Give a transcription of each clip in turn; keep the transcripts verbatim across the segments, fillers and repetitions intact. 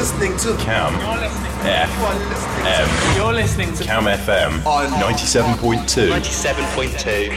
listening to Cam F M. You're listening to Cam F M on ninety-seven point two. ninety-seven point two.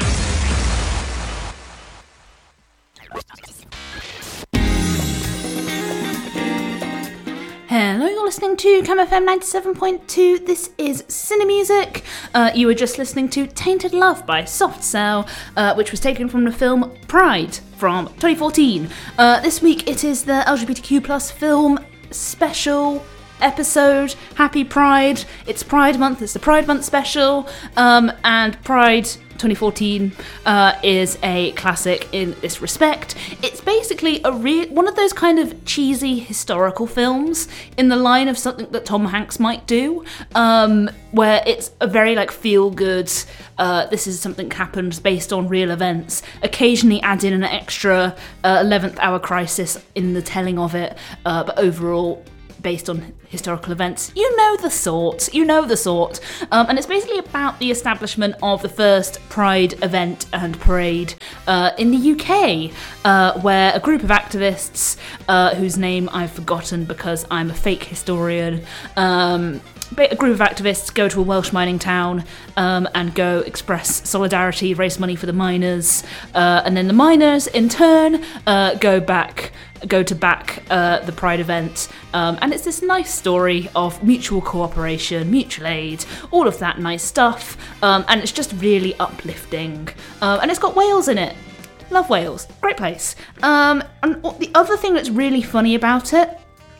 Hello, you're listening to Cam F M ninety-seven point two. This is Cinemusic. Uh, you were just listening to Tainted Love by Soft Cell, uh, which was taken from the film Pride from twenty fourteen. Uh, this week it is the L G B T Q plus film special episode. Happy Pride. It's Pride Month. It's the Pride Month special. Um, and Pride twenty fourteen uh, is a classic in this respect. It's basically a re- one of those kind of cheesy historical films in the line of something that Tom Hanks might do, um, where it's a very like feel-good, uh, this is something that happened based on real events, occasionally add in an extra uh, eleventh hour crisis in the telling of it, uh, but overall based on historical events. You know the sort. You know the sort. Um, and it's basically about the establishment of the first Pride event and parade uh, in the U K, uh, where a group of activists, uh, whose name I've forgotten because I'm a fake historian, um, a group of activists go to a Welsh mining town um, and go express solidarity, raise money for the miners, uh, and then the miners, in turn, uh, go back go to back uh, the Pride event, um, and it's this nice story of mutual cooperation, mutual aid, all of that nice stuff, um, and it's just really uplifting, uh, and it's got Wales in it. Love Wales, great place. Um, and the other thing that's really funny about it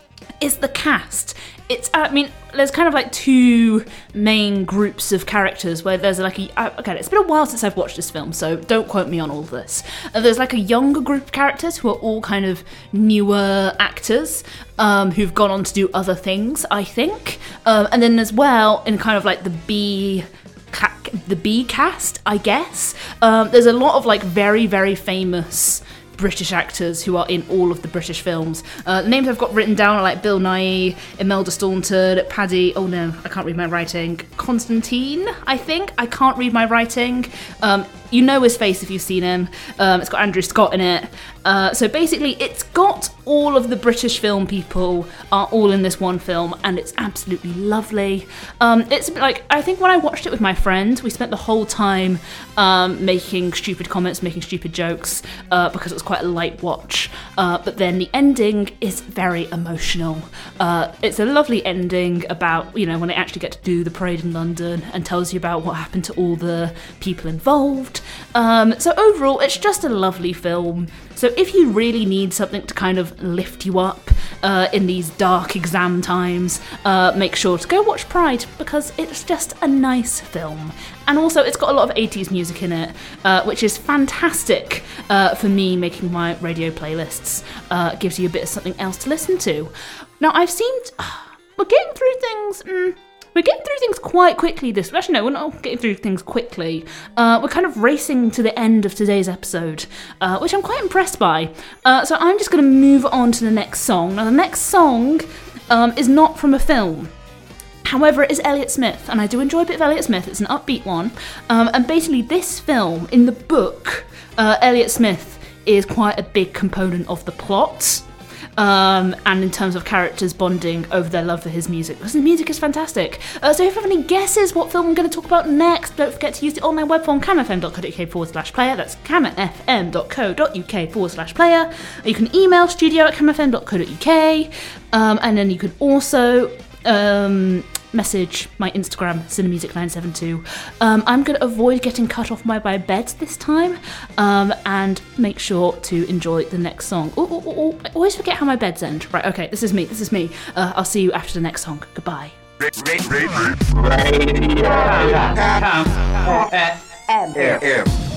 is the cast. It's, I mean, there's kind of like two main groups of characters where there's like a, okay, it's been a while since I've watched this film, so don't quote me on all this. Uh, there's like a younger group of characters who are all kind of newer actors um, who've gone on to do other things, I think. Um, and then as well, in kind of like the B... the B cast, I guess. Um, there's a lot of like very, very famous British actors who are in all of the British films. Uh, the names I've got written down are like Bill Nighy, Imelda Staunton, Paddy, oh no, I can't read my writing, Constantine, I think. I can't read my writing. Um, you know his face if you've seen him. Um, it's got Andrew Scott in it. Uh, so basically, it's got all of the British film people are all in this one film, and it's absolutely lovely. Um, it's like, I think when I watched it with my friend, we spent the whole time um, making stupid comments, making stupid jokes, uh, because it was quite a light watch. Uh, but then the ending is very emotional. Uh, it's a lovely ending about, you know, when they actually get to do the parade in London and tells you about what happened to all the people involved. Um, so overall, it's just a lovely film. So if you really need something to kind of lift you up uh, in these dark exam times, uh, make sure to go watch Pride, because it's just a nice film. And also, it's got a lot of eighties music in it, uh, which is fantastic uh, for me making my radio playlists. Uh, gives you a bit of something else to listen to. Now, I've seen... We're getting through things... Mm, We're getting through things quite quickly this... Actually, no, we're not getting through things quickly. Uh, we're kind of racing to the end of today's episode, uh, which I'm quite impressed by. Uh, so I'm just going to move on to the next song. Now, the next song um, is not from a film. However, it is Elliott Smith, and I do enjoy a bit of Elliott Smith. It's an upbeat one. Um, and basically, this film, in the book, uh, Elliott Smith is quite a big component of the plot. Um, and in terms of characters bonding over their love for his music, because the music is fantastic. Uh, so if you have any guesses what film I'm going to talk about next, don't forget to use the online web form camfm.co.uk forward slash player. That's camfm.co.uk forward slash player. You can email studio at camfm.co.uk, um, and then you can also um, message my Instagram, cinemusic nine seven two. Um, I'm going to avoid getting cut off by my bed this time, um, and make sure to enjoy the next song. Ooh, ooh, ooh, ooh. I always forget how my beds end. Right, okay, this is me, this is me. Uh, I'll see you after the next song. Goodbye. Radio.